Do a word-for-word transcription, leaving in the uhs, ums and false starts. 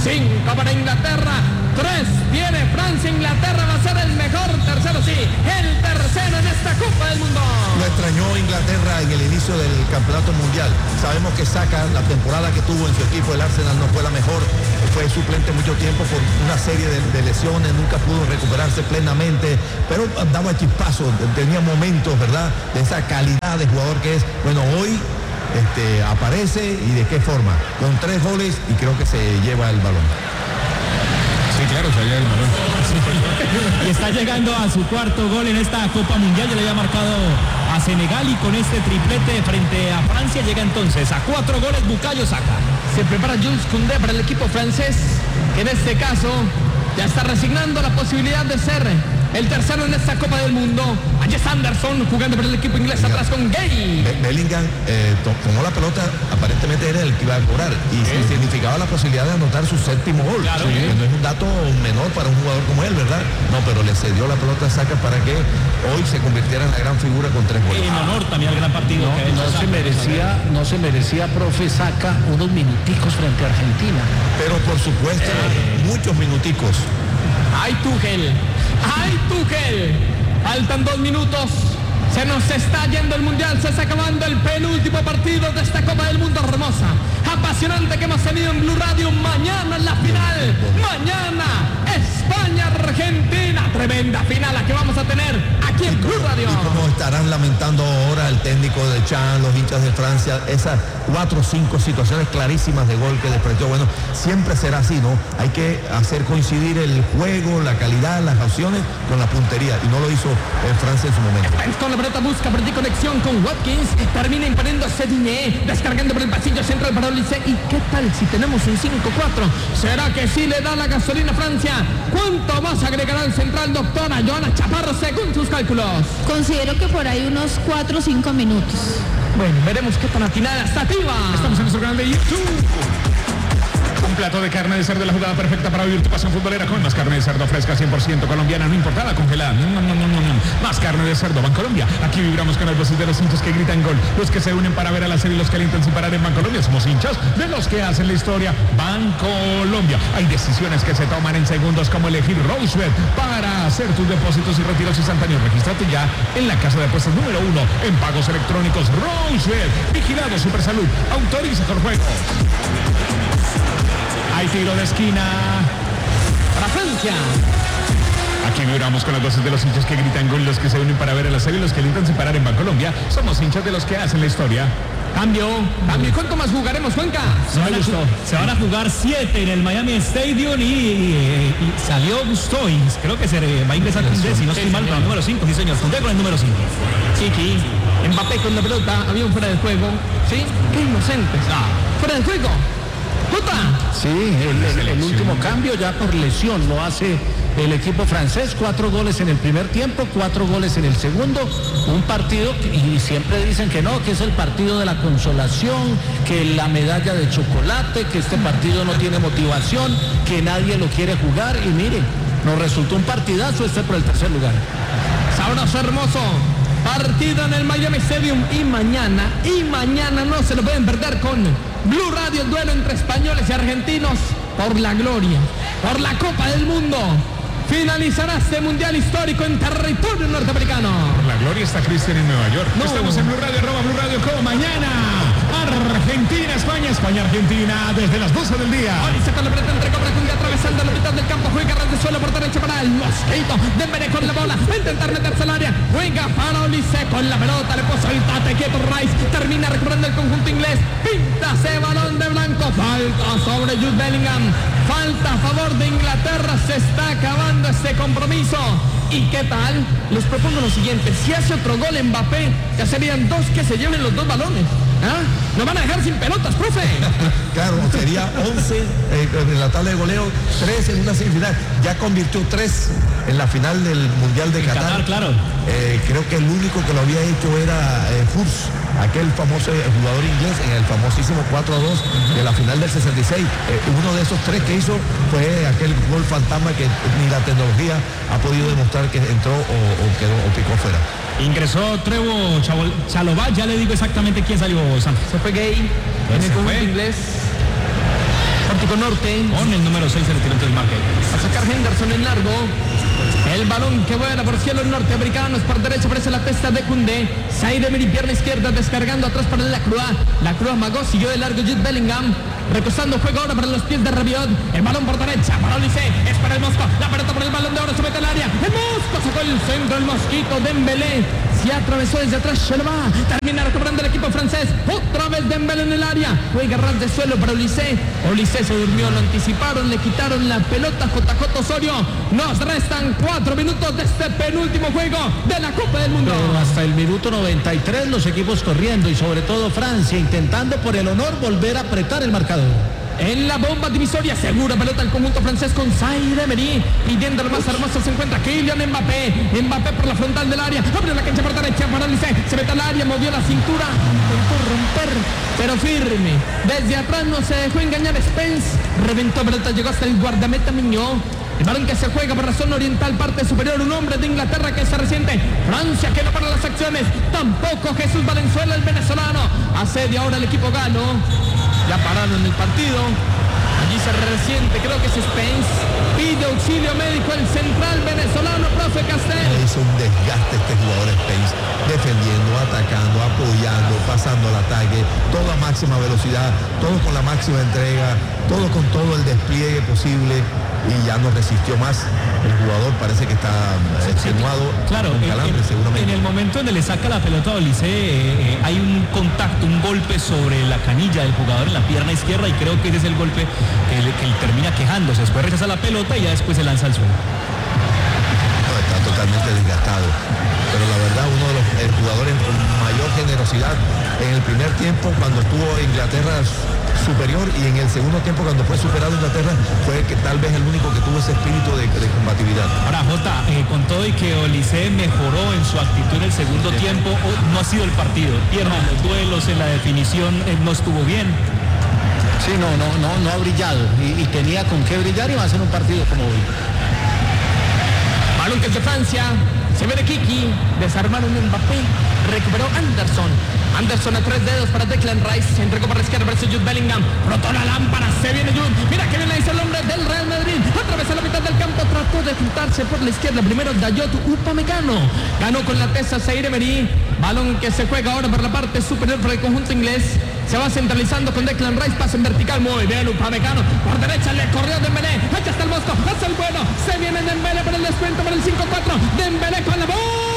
cinco para Inglaterra, tres tiene Francia. Inglaterra va a ser el mejor tercero, sí, el tercero en esta Copa del Mundo. Lo extrañó Inglaterra en el inicio del campeonato mundial. Sabemos que Saka, la temporada que tuvo en su equipo, el Arsenal, no fue la mejor. Fue suplente mucho tiempo por una serie de, de lesiones, nunca pudo recuperarse plenamente, pero daba chispazos, tenía momentos, ¿verdad?, de esa calidad de jugador que es. Bueno, hoy este, aparece, y de qué forma, con tres goles, y creo que se lleva el balón. Sí, claro, se lleva el balón. Sí. Y está llegando a su cuarto gol en esta Copa Mundial, ya le había marcado a Senegal, y con este triplete frente a Francia llega entonces a cuatro goles Bukayo Saka. Se prepara Jules Koundé para el equipo francés, que en este caso ya está resignando la posibilidad de ser el tercero en esta Copa del Mundo. Allí es Anderson jugando por el equipo inglés, Bellingham, atrás con Gay. Be Bellingham eh, to tomó la pelota, aparentemente era el que iba a cobrar, y sí, significaba la posibilidad de anotar su séptimo gol. Claro, sí, sí. No es un dato menor para un jugador como él, ¿verdad? No, pero le cedió la pelota a Saka para que hoy se convirtiera en la gran figura con tres goles. En honor también al gran partido no, que no se merecía, no se merecía, profe Saka, unos minuticos frente a Argentina. Pero por supuesto, eh. muchos minuticos. ¡Ay, Tuchel! ¡Ay, Tuchel! Faltan dos minutos. Se nos está yendo el Mundial. Se está acabando el penúltimo partido de esta Copa del Mundo hermosa, apasionante, que hemos tenido en Blue Radio. Mañana en la final. Mañana, España-Argentina. Tremenda final la que vamos a tener aquí en Blue Radio. Y cómo estarán lamentando ahora el técnico de Chan, los hinchas de Francia, esas cuatro o cinco situaciones clarísimas de gol que despreciou. Bueno, siempre será así, ¿no? Hay que hacer coincidir el juego, la calidad, las opciones con la puntería, y no lo hizo en Francia en su momento. Con la pelota busca por conexión con Watkins, termina imponiendo Sedine, descargando por el pasillo central para Olise. ¿Y qué tal si tenemos un cinco cuatro? ¿Será que sí le da la gasolina a Francia? ¿Cuánto más agregará el central, doctora Joana Chaparro, según sus cálculos? Considero que por ahí unos cuatro o cinco minutos. Bueno, veremos qué tan atinada está Tiva. Estamos en nuestro canal de YouTube. Un plato de carne de cerdo, la jugada perfecta para vivir tu pasión futbolera, con más carne de cerdo fresca, cien por ciento colombiana, no importada, congelada. No, no, no, no, no. Más carne de cerdo, Bancolombia. Aquí vibramos con las voces de los hinchas que gritan gol, los que se unen para ver a la serie y los que alientan sin parar en Bancolombia. Somos hinchas de los que hacen la historia. Bancolombia. Hay decisiones que se toman en segundos, como elegir Rosewood para hacer tus depósitos y retiros instantáneos. Regístrate ya en la casa de apuestas número uno en pagos electrónicos. Rosewood. Vigilado Supersalud. Autoriza con juego. Hay tiro de esquina para Francia. Aquí vibramos con las voces de los hinchas que gritan gol, los que se unen para ver a la serie y los que alientan sin parar en Bancolombia. Somos hinchas de los que hacen la historia. Cambio, cambio. ¿Cuánto más jugaremos, Juanca? Se van, a, se van a jugar siete en el Miami Stadium, y, y, y salió Gustoy. Creo que se va a ingresar Koundé, si no estoy mal, con el número cinco. Sí, señor, Koundé con el número cinco. Chiqui, Mbappé con la pelota, había un fuera de juego. ¿Sí? Qué inocentes. Ah, fuera de juego. ¡Puta! Sí, el, el, el último cambio ya por lesión lo hace el equipo francés. Cuatro goles en el primer tiempo, cuatro goles en el segundo. Un partido, y siempre dicen que no, que es el partido de la consolación, que la medalla de chocolate, que este partido no tiene motivación, que nadie lo quiere jugar. Y miren, nos resultó un partidazo este por el tercer lugar. Sabroso, hermoso. Partido en el Miami Stadium, y mañana, y mañana no se lo pueden perder con Blue Radio, el duelo entre españoles y argentinos por la gloria, por la Copa del Mundo. Finalizará este mundial histórico en territorio norteamericano. Por la gloria está Cristian en Nueva York. No. Estamos en Blue Radio, arroba Blue Radio Co. Mañana, Argentina, España, España, Argentina, desde las doce del día. Olise con la pelota entre Cobra Koundé, atravesando la mitad del campo, juega ras de suelo por derecha para el Mosquito. Dembélé con la bola, a intentar meterse al área, juega para Olise con la pelota, le puso el tate quieto Rice, termina recuperando el conjunto inglés, pinta ese balón de blanco, falta sobre Jude Bellingham, falta a favor de Inglaterra, se está acabando este compromiso. ¿Y qué tal? Les propongo lo siguiente: si hace otro gol Mbappé, ya serían dos que se lleven los dos balones. ¿Ah? Nos van a dejar sin pelotas, profe. Claro, sería once eh, en la tabla de goleo, tres en una semifinal. Ya convirtió tres en la final del Mundial de Qatar. Qatar, claro. Eh, creo que el único que lo había hecho era eh, Hurst, aquel famoso jugador inglés, en el famosísimo cuatro a dos de la final del sesenta y seis. Eh, uno de esos tres que hizo fue aquel gol fantasma que ni la tecnología ha podido demostrar que entró o, o quedó o picó fuera. Ingresó Trevo Chalobah, ya le digo exactamente quién salió, Santos. Se fue Gay en el conjunto inglés. Atlántico Norte. Con el número seis se retiró del marque. A sacar Henderson en largo. El balón que vuela por cielos norteamericanos. Por derecha aparece la testa de Koundé. Zaire Emery, pierna izquierda, descargando atrás para la Cruz. La Cruz amagó, siguió de largo Jude Bellingham. Recostando juego ahora para los pies de Rabiot. El balón por derecha para Olise. Es para el Mosco. La pelota por el balón de oro. Se mete al área. El Mosco sacó el centro. El Mosquito Dembélé. Se atravesó desde atrás. Chalobah. Termina recuperando el equipo francés. Otra vez Dembélé en el área. Juega ras de suelo para Olise. Olise se durmió. Lo anticiparon. Le quitaron la pelota. J J Osorio. Nos restan cuatro minutos de este penúltimo juego de la Copa del Mundo. Pero hasta el minuto noventa y tres los equipos corriendo y sobre todo Francia intentando por el honor volver a apretar el marcador. En la bomba divisoria, segura pelota el conjunto francés con Zaire Emery, pidiendo lo más hermoso, se encuentra Kylian Mbappé, Mbappé por la frontal del área, abre la cancha por derecha para Olise, se mete al área, movió la cintura, intentó romper, pero firme, desde atrás no se dejó engañar Spence, reventó pelota, llegó hasta el guardameta Mignot. El balón que se juega por la zona oriental, parte superior, un hombre de Inglaterra que se resiente. Francia que no para las acciones, tampoco Jesús Valenzuela, el venezolano. Asedia ahora el equipo galo. Ya pararon el partido. Allí se resiente, creo que es Spence. Pide auxilio médico el central venezolano, profe Castel. Hizo un desgaste este jugador Spence, defendiendo, atacando, apoyando, pasando al ataque, todo a máxima velocidad, todo con la máxima entrega, todo con todo el despliegue posible. Y ya no resistió más. El jugador parece que está extenuado, claro, con calambre, en, seguramente. en el momento donde le saca la pelota a Olise, eh, eh, hay un contacto, un golpe sobre la canilla del jugador en la pierna izquierda y creo que ese es el golpe que, le, que él termina quejándose. Después rechaza la pelota y ya después se lanza al suelo. No, está totalmente desgastado. Pero la verdad, uno de los el jugadores con mayor generosidad en el primer tiempo, cuando estuvo Inglaterra superior, y en el segundo tiempo cuando fue superado Inglaterra, fue que tal vez el único que tuvo ese espíritu de, de combatividad. Ahora Jota, eh, con todo y que Olise mejoró en su actitud en el segundo sí. tiempo, oh, no ha sido el partido, pierde no. los duelos, en la definición eh, no estuvo bien. Sí, no, no, no, no ha brillado y, y tenía con qué brillar y va a ser un partido como hoy. Balón que es de Francia, se ve de Kiki, desarmaron Mbappé, recuperó Anderson. Anderson a tres dedos para Declan Rice, se entregó para la izquierda, aparece Jude Bellingham, rotó la lámpara, se viene Jude, mira que bien la hizo el hombre del Real Madrid, atravesó la mitad del campo, trató de juntarse por la izquierda, primero Dayot Upamecano, ganó con la tesa Zaire Emery, balón que se juega ahora por la parte superior para el conjunto inglés, se va centralizando con Declan Rice, pasa en vertical, muy bien Upamecano, por derecha le corrió Dembélé, allá está el Mosco, hace el bueno, se viene Dembélé para el descuento para el cinco cuatro, Dembélé con la bola.